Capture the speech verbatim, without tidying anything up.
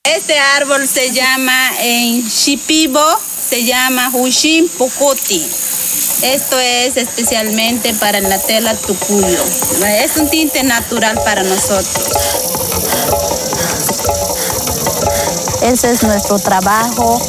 Este árbol se llama en Shipibo, se llama Hushim Pucuti. Esto es especialmente para la tela tucuyo. Es un tinte natural para nosotros. Ese es nuestro trabajo.